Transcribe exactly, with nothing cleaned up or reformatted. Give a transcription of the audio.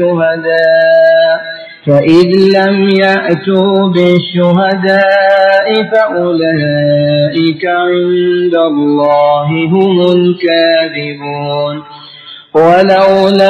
الشهداء فإذ لم يأتوا بالشهداء فأولئك عند الله هم الكاذبون. ولولا